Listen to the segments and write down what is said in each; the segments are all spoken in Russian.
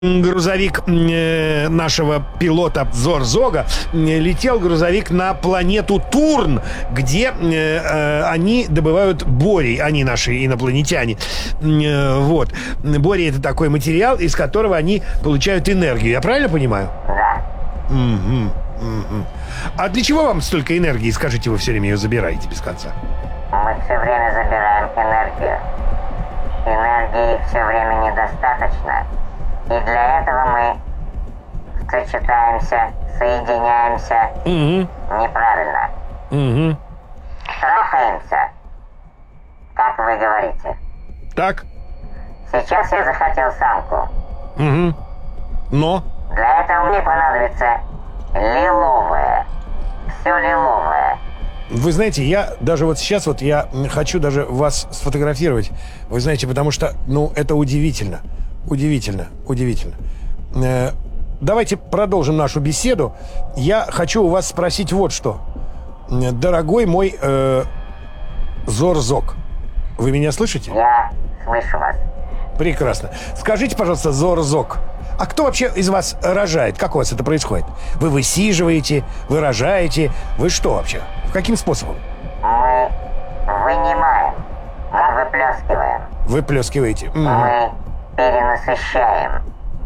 грузовик нашего пилота Зорзога, летел грузовик на планету Турн, где они добывают борий, они наши инопланетяне. Вот. Борий — это такой материал, из которого они получают энергию. Я правильно понимаю? Да. А для чего вам столько энергии? Скажите, вы все время ее забираете без конца. Мы все время забираем энергию. Энергии все время недостаточно. И для этого мы сочетаемся, соединяемся неправильно. Трахаемся, как вы говорите. Так? Сейчас я захотел самку. Но? Для этого мне понадобится лиловое. Все лиловое. Вы знаете, я даже вот сейчас вот я хочу даже вас сфотографировать. Вы знаете, потому что, это удивительно. Удивительно. Давайте продолжим нашу беседу. Я хочу у вас спросить вот что. Дорогой мой Зорзог, вы меня слышите? Я слышу вас. Прекрасно. Скажите, пожалуйста, Зорзог, а кто вообще из вас рожает? Как у вас это происходит? Вы высиживаете, вы рожаете? Вы что вообще? Каким способом? Мы вынимаем, мы выплескиваем. Выплескиваете. Мы перенасыщаем.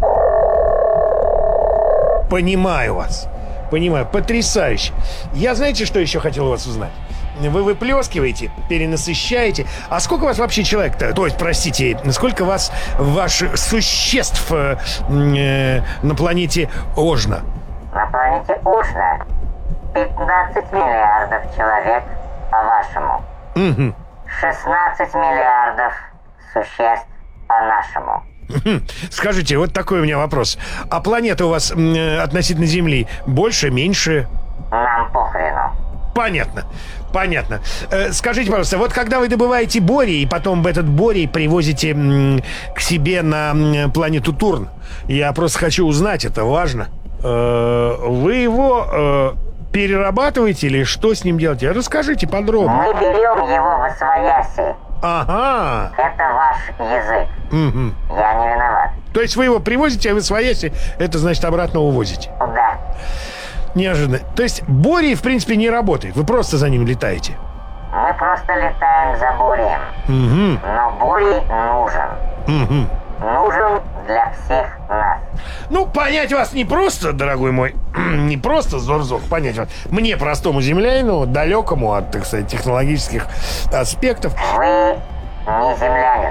Понимаю вас. Понимаю. Потрясающе. Я, знаете, что еще хотел у вас узнать? Вы выплескиваете, перенасыщаете. А сколько у вас вообще человек-то? То есть, простите, сколько вас ваших существ на планете Ожна? На планете Ожна 15 миллиардов человек, по-вашему. 16 миллиардов существ, по-нашему. Скажите, вот такой у меня вопрос. А планета у вас относительно Земли больше, меньше? Нам похрену. Понятно. Скажите, пожалуйста, вот когда вы добываете борий, и потом этот борий привозите к себе на планету Турн, я просто хочу узнать, это важно. Вы его перерабатываете или что с ним делаете? Расскажите подробно. Мы берем его в освояси. Ага. Это ваш язык. Я не виноват. То есть вы его привозите, а вы освояси, это значит обратно увозите? Да. Неожиданно. То есть борий, в принципе, не работает. Вы просто за ним летаете. Мы просто летаем за борием. Но борий нужен. Нужен для всех нас. Понять вас не просто, дорогой мой, не просто, Зорзог, понять вас. Мне, простому землянину, далекому от, так сказать, технологических аспектов. Вы не землянин.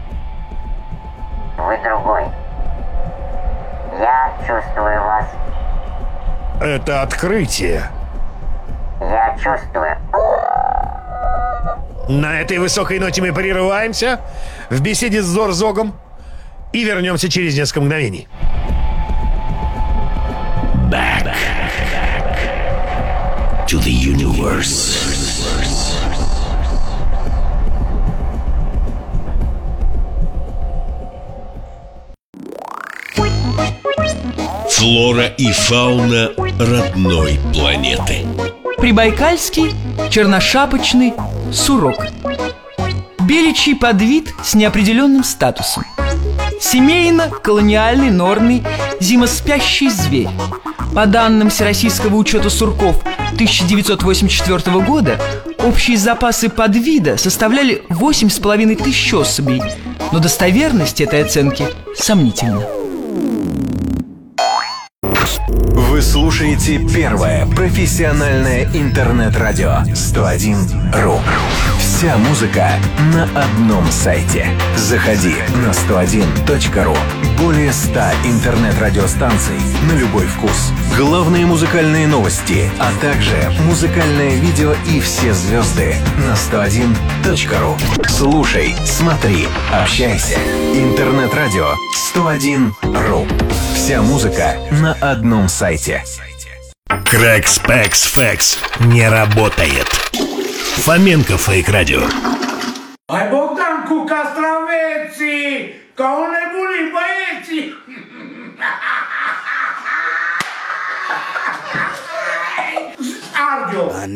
Вы другой. Я чувствую вас. Это открытие. Я чувствую. На этой высокой ноте мы прерываемся в беседе с Зорзогом и вернемся через несколько мгновений. Back to the universe. Флора и фауна родной планеты. Прибайкальский черношапочный сурок. Беличий подвид с неопределенным статусом. Семейно-колониальный норный зимоспящий зверь. По данным Всероссийского учета сурков 1984 года, общие запасы подвида составляли 8,5 тысяч особей, но достоверность этой оценки сомнительна. Вы слушаете первое профессиональное интернет-радио 101.ru. Вся музыка на одном сайте. Заходи на 101.ru. Более 100 интернет-радиостанций на любой вкус. Главные музыкальные новости, а также музыкальное видео и все звезды на 101.ru. Слушай, смотри, общайся. Интернет-радио 101.ru. Вся музыка на одном сайте. Крэкс Пэкс Фэкс не работает. Фоменко Фейк Радио. Ai Bogdan cu castraveții, ca o nebunii băieții. Arde-o.